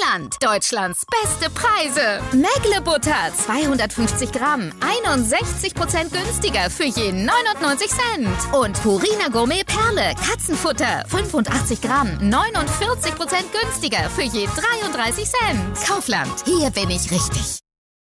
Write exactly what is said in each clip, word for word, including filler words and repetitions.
Kaufland. Deutschlands beste Preise. Mägle-Butter zweihundertfünfzig Gramm. einundsechzig Prozent günstiger für je neunundneunzig Cent. Und Purina Gourmet Perle. Katzenfutter. fünfundachtzig Gramm. neunundvierzig Prozent günstiger für je dreiunddreißig Cent. Kaufland. Hier bin ich richtig.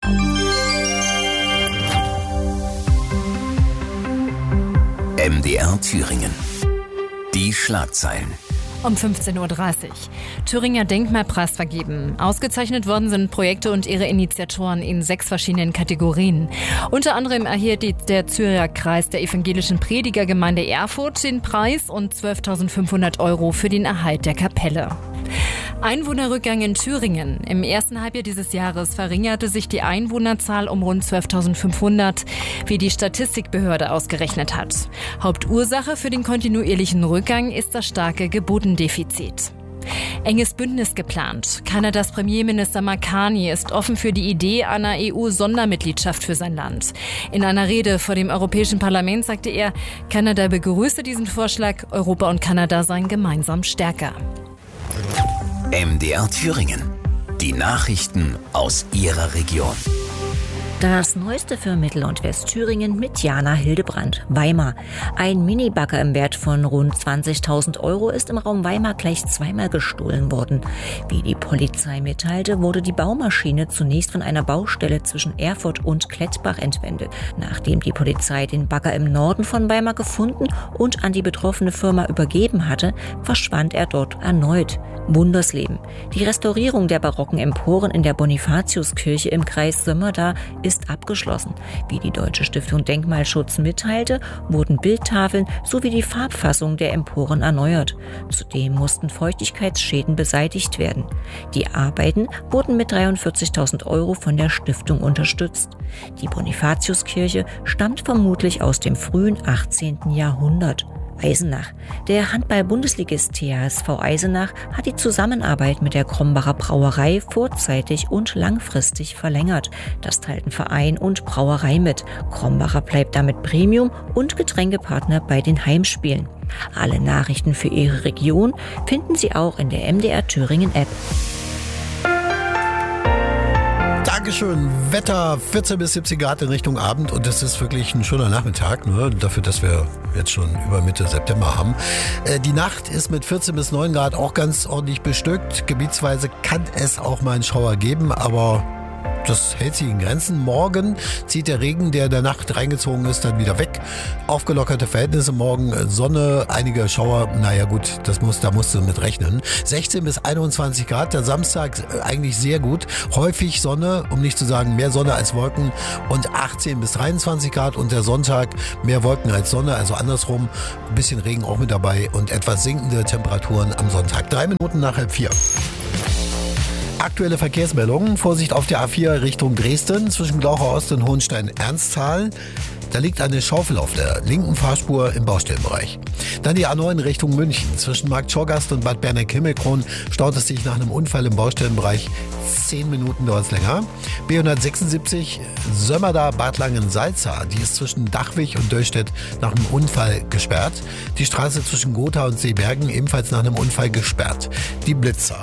M D R Thüringen. Die Schlagzeilen. Um fünfzehn Uhr dreißig. Thüringer Denkmalpreis vergeben. Ausgezeichnet worden sind Projekte und ihre Initiatoren in sechs verschiedenen Kategorien. Unter anderem erhielt die, der Zürcher Kreis der evangelischen Predigergemeinde Erfurt den Preis und zwölftausendfünfhundert Euro für den Erhalt der Kapelle. Einwohnerrückgang in Thüringen. Im ersten Halbjahr dieses Jahres verringerte sich die Einwohnerzahl um rund zwölftausendfünfhundert, wie die Statistikbehörde ausgerechnet hat. Hauptursache für den kontinuierlichen Rückgang ist das starke Geburtendefizit. Enges Bündnis geplant. Kanadas Premierminister Mark Carney ist offen für die Idee einer E U-Sondermitgliedschaft für sein Land. In einer Rede vor dem Europäischen Parlament sagte er, Kanada begrüße diesen Vorschlag, Europa und Kanada seien gemeinsam stärker. M D R Thüringen. Die Nachrichten aus Ihrer Region. Das Neueste für Mittel- und Westthüringen mit Jana Hildebrandt. Weimar. Ein Minibagger im Wert von rund zwanzigtausend Euro ist im Raum Weimar gleich zweimal gestohlen worden. Wie die Polizei mitteilte, wurde die Baumaschine zunächst von einer Baustelle zwischen Erfurt und Klettbach entwendet. Nachdem die Polizei den Bagger im Norden von Weimar gefunden und an die betroffene Firma übergeben hatte, verschwand er dort erneut. Wundersleben. Die Restaurierung der barocken Emporen in der Bonifatiuskirche im Kreis Sömmerda ist abgeschlossen. Wie die Deutsche Stiftung Denkmalschutz mitteilte, wurden Bildtafeln sowie die Farbfassung der Emporen erneuert. Zudem mussten Feuchtigkeitsschäden beseitigt werden. Die Arbeiten wurden mit dreiundvierzigtausend Euro von der Stiftung unterstützt. Die Bonifatiuskirche stammt vermutlich aus dem frühen achtzehnten Jahrhundert. Eisenach. Der Handball-Bundesligist T H S V Eisenach hat die Zusammenarbeit mit der Krombacher Brauerei vorzeitig und langfristig verlängert. Das teilten Verein und Brauerei mit. Krombacher bleibt damit Premium- und Getränkepartner bei den Heimspielen. Alle Nachrichten für Ihre Region finden Sie auch in der M D R Thüringen App. Dankeschön. Wetter vierzehn bis siebzehn Grad in Richtung Abend und das ist wirklich ein schöner Nachmittag, ne? Dafür, dass wir jetzt schon über Mitte September haben. Äh, die Nacht ist mit vierzehn bis neun Grad auch ganz ordentlich bestückt. Gebietsweise kann es auch mal einen Schauer geben, aber das hält sich in Grenzen. Morgen zieht der Regen, der in der Nacht reingezogen ist, dann wieder weg. Aufgelockerte Verhältnisse morgen, Sonne, einige Schauer. Naja gut, das muss, da musst du mit rechnen. sechzehn bis einundzwanzig Grad, der Samstag eigentlich sehr gut. Häufig Sonne, um nicht zu sagen mehr Sonne als Wolken. Und achtzehn bis dreiundzwanzig Grad und der Sonntag mehr Wolken als Sonne. Also andersrum, ein bisschen Regen auch mit dabei und etwas sinkende Temperaturen am Sonntag. Drei Minuten nach halb vier. Aktuelle Verkehrsmeldungen. Vorsicht auf der A vier Richtung Dresden zwischen Glaucher Ost und Hohenstein-Ernsthal. Da liegt eine Schaufel auf der linken Fahrspur im Baustellenbereich. Dann die A neun Richtung München. Zwischen Markt Schorgast und Bad Berneck-Himmelkron staut es sich nach einem Unfall im Baustellenbereich. Zehn Minuten dauert es länger. B hundertsechsundsiebzig Sömmerda-Bad Langensalza. Die ist zwischen Dachwig und Döllstedt nach einem Unfall gesperrt. Die Straße zwischen Gotha und Seebergen ebenfalls nach einem Unfall gesperrt. Die Blitzer.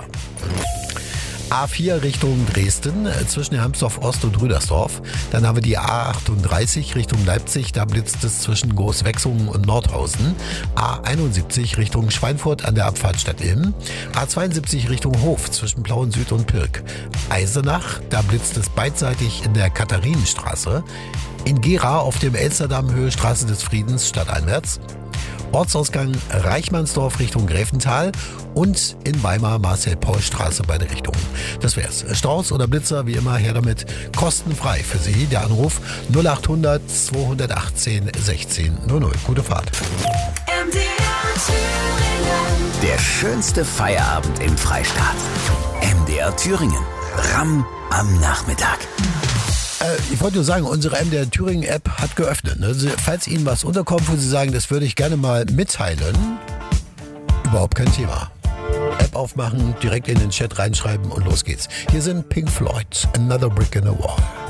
A vier Richtung Dresden, zwischen Hermsdorf Ost und Rüdersdorf. Dann haben wir die A achtunddreißig Richtung Leipzig, da blitzt es zwischen Großwechsungen und Nordhausen. A einundsiebzig Richtung Schweinfurt an der Abfahrt Stadt-Ilm. A zweiundsiebzig Richtung Hof zwischen Plauen Süd und Pirk. Eisenach, da blitzt es beidseitig in der Katharinenstraße. In Gera auf dem Elsterdamm Höhe Straße des Friedens stadteinwärts. Ortsausgang Reichmannsdorf Richtung Gräfental und in Weimar Marcel-Paul-Straße beide Richtungen. Das wär's. Staus oder Blitzer, wie immer, her damit. Kostenfrei für Sie. Der Anruf null achthundert zweihundertachtzehn sechzehn null null. Gute Fahrt. M D R Thüringen. Der schönste Feierabend im Freistaat. M D R Thüringen. Ramm am Nachmittag. Äh, ich wollte nur sagen, unsere M D R Thüringen App hat geöffnet. Ne? Falls Ihnen was unterkommt, wo Sie sagen, das würde ich gerne mal mitteilen, überhaupt kein Thema. App aufmachen, direkt in den Chat reinschreiben und los geht's. Hier sind Pink Floyd, Another Brick in the Wall.